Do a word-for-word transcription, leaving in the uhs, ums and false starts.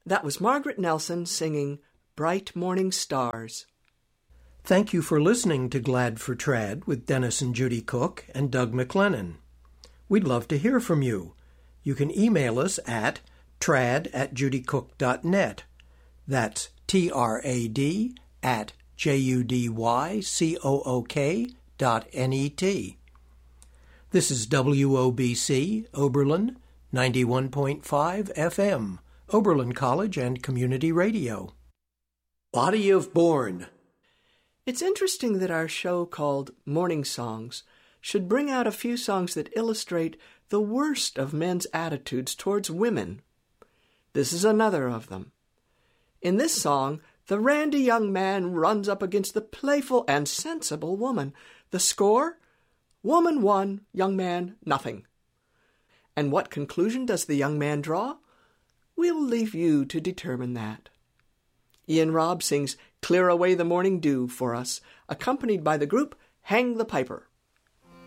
That was Margaret Nelson singing Bright Morning Stars. Thank you for listening to Glad for Trad with Dennis and Judy Cook and Doug McLennan. We'd love to hear from you. You can email us at trad at judycook dot net. That's T R A D at J U D Y C O O K dot N E T. This is W O B C, Oberlin, ninety-one point five F M, Oberlin College and Community Radio. Body of Born. It's interesting that our show called Morning Songs should bring out a few songs that illustrate the worst of men's attitudes towards women. This is another of them. In this song, the randy young man runs up against the playful and sensible woman. The score? Woman one, young man nothing. And what conclusion does the young man draw? We'll leave you to determine that. Ian Robb sings Clear Away the Morning Dew for us, accompanied by the group Hang the Piper.